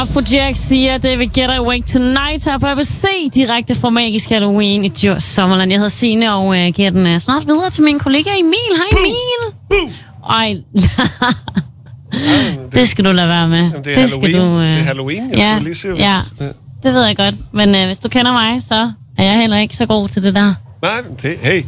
Og fru Jack siger, at David Guetta Awake Tonight her på ABC, direkte fra Magisk Halloween i Djurs Sommerland. Jeg hedder Signe, og giver den snart videre til min kollega Emil. Hej Emil! Ej, det skal du lade være med. Jamen, det er Halloween. Det er Halloween, jeg skulle lige se. Ja, det ved jeg godt. Men hvis du kender mig, så er jeg heller ikke så god til det der. Nej, det... Hey!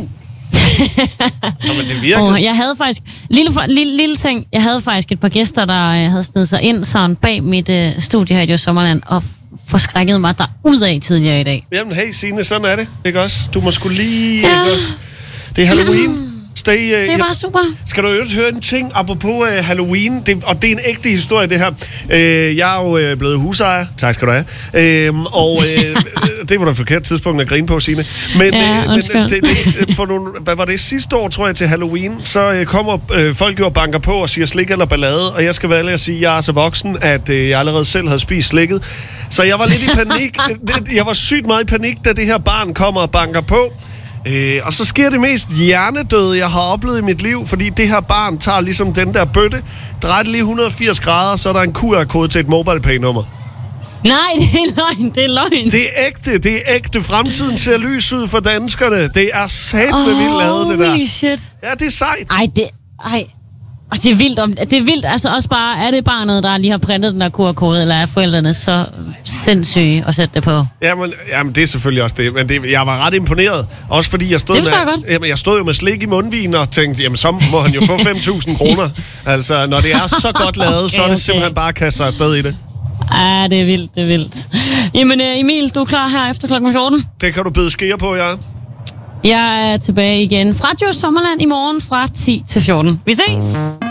Jamen, det virker. Jeg havde faktisk... Lille ting. Jeg havde faktisk et par gæster, der havde snedet sig ind sådan bag mit studie her i Djurs Sommerland, og forskrækkede mig derudad tidligere i dag. Jamen, hey Signe, sådan er det. Ikke også? Du må sgu lige... Ja. Ikke også? Det er Halloween. Det er bare super. Skal du jo høre en ting apropos Halloween, og det er en ægte historie, det her. Jeg er jo blevet husejer. Tak skal du have. Det var da et forkert tidspunkt at grine på, Signe. Men, for nogle, hvad var det sidste år, tror jeg, til Halloween, så kommer folk jo og banker på og siger slik eller ballade, og jeg skal være ærlig at sige, at jeg er så voksen, at jeg allerede selv havde spist slikket. Så jeg var lidt i panik. Jeg var sygt meget i panik, da det her barn kommer og banker på. Og så sker det mest hjernedøde, jeg har oplevet i mit liv, fordi det her barn tager ligesom den der bøtte, drejer det lige 180 grader, så er der en QR-kode til et MobilePay-nummer. Nej, det er løgn. Det er ægte. Fremtiden ser lys ud for danskerne. Det er satme vildt lavet, det der. Holy shit. Ja, det er sejt. Og det er vildt, altså også bare, er det barnet, der lige har printet den der QR-kode, eller er forældrene så sindssyge at sætte det på? Jamen det er selvfølgelig også det, men jeg var ret imponeret, også fordi jeg stod stod jo med slik i mundvin og tænkte, jamen så må han jo få 5.000 kroner. Altså, når det er så godt lavet, så er det simpelthen bare at kaste sig afsted i det. Ja, det er vildt. Jamen Emil, du er klar her efter klokken 14? Det kan du bede skære på, ja. Jeg er tilbage igen fra Djurs Sommerland i morgen fra 10 til 14. Vi ses!